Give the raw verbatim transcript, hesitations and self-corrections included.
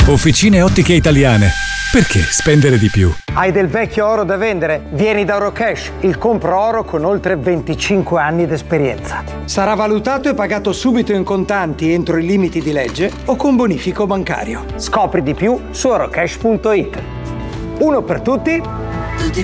Officine Ottiche Italiane. Perché spendere di più? Hai del vecchio oro da vendere? Vieni da Orocash, il compro oro con oltre venticinque anni d'esperienza. Sarà valutato e pagato subito in contanti entro i limiti di legge o con bonifico bancario. Scopri di più su orocash punto it. Uno per tutti,